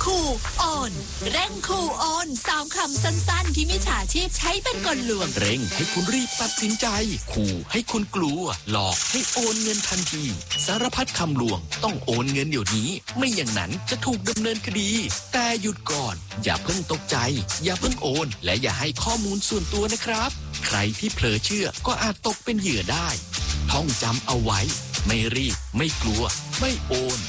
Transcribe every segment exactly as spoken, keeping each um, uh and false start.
คูโอนเร่งคูโอนสามคำสั้นๆที่มิจฉาชีพใช้เป็นกลลวงเร่งให้คุณรีบตัดสินใจขู่ให้คุณกลัวหลอกให้โอนเงินทันทีสารพัดคำลวงต้องโอนเงินเดี๋ยวนี้ไม่อย่างนั้นจะถูกดำเนินคดีแต่หยุดก่อนอย่าเพิ่งตกใจอย่าเพิ่งโอนและอย่าให้ข้อมูลส่วนตัวนะครับใครที่เผลอเชื่อก็อาจตกเป็นเหยื่อได้ท่องจำเอาไว้ไม่รีบไม่กลัวไม่โอน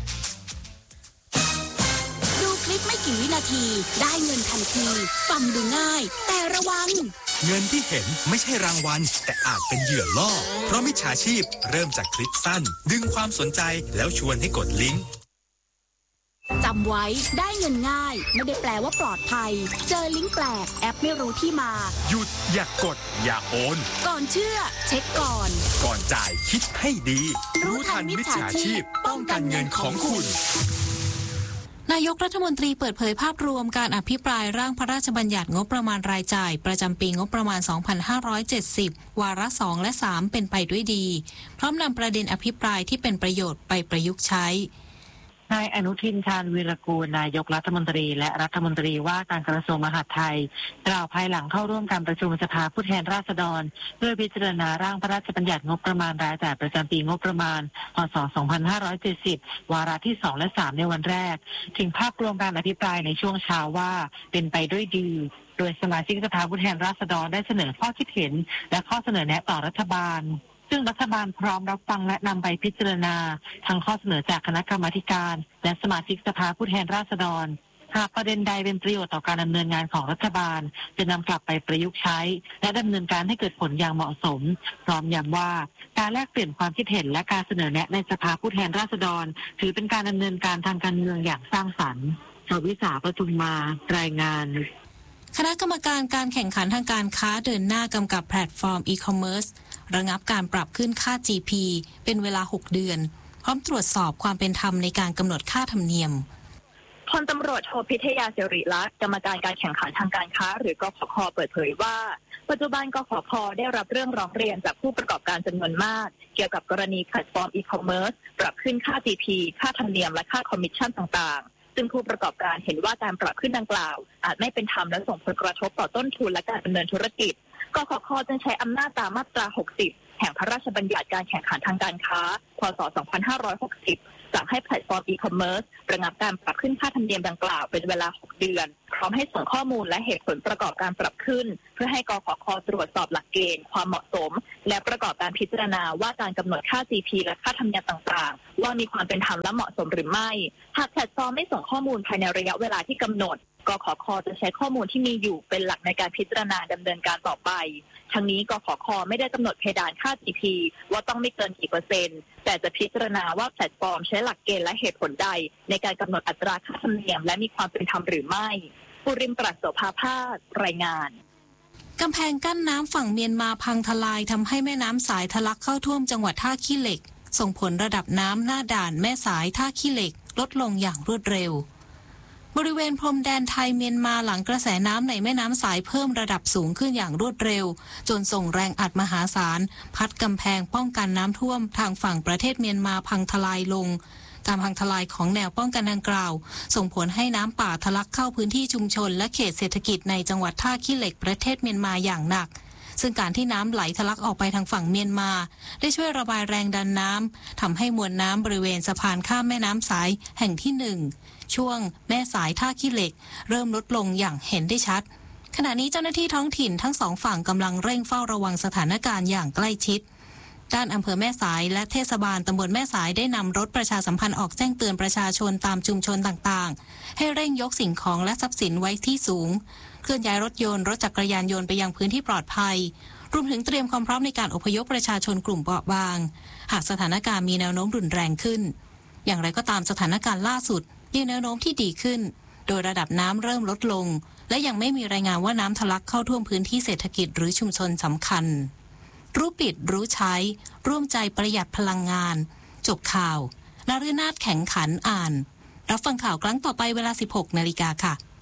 ดูคลิปไม่กี่วินาทีได้เงินทันทีฟังดูง่ายแต่ระวังเงินที่เห็นไม่ใช่รางวัลแต่อาจเป็นเหยื่อล่อเพราะมิจฉาชีพเริ่มจากคลิปสั้นดึงความสนใจแล้วชวนให้กดลิงก์จำไว้ได้เงินง่ายไม่ได้แปลว่าปลอดภัยเจอลิงก์แปลกแอปไม่รู้ที่มาหยุดอย่ากกดอย่าโอนก่อนเชื่อเช็คก่อนก่อนจ่ายคิดให้ดีรู้ทันมิจฉาชีพป้องกันเงินของคุณนายกรัฐมนตรีเปิดเผยภาพรวมการอภิปรายร่างพระราชบัญญัติงบประมาณรายจ่ายประจำปีงบประมาณ สองพันห้าร้อยเจ็ดสิบ วาระสองและสามเป็นไปด้วยดีพร้อมนำประเด็นอภิปรายที่เป็นประโยชน์ไปประยุกต์ใช้นายอนุทินชาญวีรกูลนายกรัฐมนตรีและรัฐมนตรีว่าการกระทรวงมหาดไทยกล่าวภายหลังเข้าร่วมการประชุมสภาผู้แทนราษฎรเพื่อพิจารณาร่างพระราชบัญญัติงบประมาณรายจ่ายประจำปีงบประมาณพ.ศ. สองพันห้าร้อยเจ็ดสิบ วาระที่สองและสามในวันแรกถึงภาพรวมการอภิปรายในช่วงเช้าว่าเป็นไปด้วยดีโดยสมาชิกสภาผู้แทนราษฎรได้เสนอข้อคิดเห็นและข้อเสนอแนะต่อรัฐบาลซึ่งรัฐบาลพร้อมรับฟังและนำไปพิจารณาทั้งข้อเสนอจากคณะกรรมาธิการและสมาชิกสภาผู้แทนราษฎรหากประเด็นใดเป็นประโยชน์ต่อการดำเนินงานของรัฐบาลจะนำกลับไปประยุกต์ใช้และดำเนินการให้เกิดผลอย่างเหมาะสมพร้อมย้ำว่าการแลกเปลี่ยนความคิดเห็นและการเสนอแนะในสภาผู้แทนราษฎรถือเป็นการดำเนินการทางการเมืองอย่างสร้างสรรค์ชวิสาปทุมมารายงานคณะกรรมการการแข่งขันทางการค้าเดินหน้ากำกับแพลตฟอร์มอีคอมเมิร์ซระงับการปรับขึ้นค่า จี พี เป็นเวลาหกเดือนพร้อมตรวจสอบความเป็นธรรมในการกำหนดค่าธรรมเนียมพลตำรวจโทพิทยาสิริลักษณ์กรรมการการแข่งขันทางการค้าหรือกฟผ.เปิดเผยว่าปัจจุบันกฟผ.ได้รับเรื่องร้องเรียนจากผู้ประกอบการจำนวนมากเกี่ยวกับกรณีแพลตฟอร์มอีคอมเมิร์ซปรับขึ้นค่า จี พี ค่าธรรมเนียมและค่าคอมมิชชั่นต่างๆซึ่งผู้ประกอบการเห็นว่าการปรับขึ้นดังกล่าวอาจไม่เป็นธรรมและส่งผลกระทบต่อต้นทุนและการดำเนินธุรกิจกฟผ.จึงใช้อำนาจตามมาตราหกสิบแห่งพระราชบัญญัติการแข่งขันทางการค้าพ.ศ. สองพันห้าร้อยหกสิบสั่งให้แพลตฟอร์มอีคอมเมิร์ซระงับการปรับขึ้นค่าธรรมเนียมดังกล่าวเป็นเวลาหกเดือนพร้อมให้ส่งข้อมูลและเหตุผลประกอบการปรับขึ้นเพื่อให้กฟผ.ตรวจสอบหลักเกณฑ์ความเหมาะสมและประกอบการพิจารณาว่าการกำหนดค่า จี พี และค่าธรรมเนียมต่างๆว่ามีความเป็นธรรมและเหมาะสมหรือไม่หากแพลตฟอร์มไม่ส่งข้อมูลภายในระยะเวลาที่กำหนดกฟผ.จะใช้ข้อมูลที่มีอยู่เป็นหลักในการพิจารณาดำเนินการต่อไปทั้งนี้กฟผ.ไม่ได้กำหนดเพดานค่า จี พี ว่าต้องไม่เกินกี่เปอร์เซ็นต์แต่จะพิจารณาว่าแพลตฟอร์มใช้หลักเกณฑ์และเหตุผลใดในการกำหนดอัตราค่าธรรมเนียมและมีความเป็นธรรมหรือไม่ปุริมปรัชโสภาภาสรายงานกำแพงกั้นน้ำฝั่งเมียนมาพังทลายทำให้แม่น้ำสายทะลักเข้าท่วมจังหวัดท่าขี้เหล็กส่งผลระดับน้ำหน้าด่านแม่สายท่าขี้เหล็กลดลงอย่างรวดเร็วบริเวณพรมแดนไทยเมียนมาหลังกระแสน้ำในแม่น้ำสายเพิ่มระดับสูงขึ้นอย่างรวดเร็วจนส่งแรงอัดมหาศาลพัดกำแพงป้องกันน้ำท่วมทางฝั่งประเทศเมียนมาพังทลายลงการพังทลายของแนวป้องกันดังกล่าวส่งผลให้น้ำป่าทะลักเข้าพื้นที่ชุมชนและเขตเศรษฐกิจในจังหวัดท่าขี้เหล็กประเทศเมียนมาอย่างหนักซึ่งการที่น้ำไหลทะลักออกไปทางฝั่งเมียนมาได้ช่วยระบายแรงดันน้ำทำให้มวลน้ำบริเวณสะพานข้ามแม่น้ำสายแห่งที่หนึ่งช่วงแม่สายท่าขี้เหล็กเริ่มลดลงอย่างเห็นได้ชัดขณะนี้เจ้าหน้าที่ท้องถิ่นทั้งสองฝั่งกำลังเร่งเฝ้าระวังสถานการณ์อย่างใกล้ชิดด้านอำเภอแม่สายและเทศบาลตำบลแม่สายได้นำรถประชาสัมพันธ์ออกแจ้งเตือนประชาชนตามชุมชนต่างๆให้เร่งยกสิ่งของและทรัพย์สินไว้ที่สูงเคลื่อนย้ายรถยนต์รถจักรยานยนต์ไปยังพื้นที่ปลอดภัยรวมถึงเตรียมความพร้อมในการอพยพประชาชนกลุ่มเปราะบางหากสถานการณ์มีแนวโน้มรุนแรงขึ้นอย่างไรก็ตามสถานการณ์ล่าสุดมีแนวโน้มที่ดีขึ้นโดยระดับน้ำเริ่มลดลงและยังไม่มีรายงานว่าน้ำทะลักเข้าท่วมพื้นที่เศรษฐกิจหรือชุมชนสำคัญรู้ปิดรู้ใช้ร่วมใจประหยัดพลังงานจบข่าวนฤนาถแข็งขันอ่านรับฟังข่าวครั้งต่อไปเวลา สิบหกนาฬิกา นค่ะ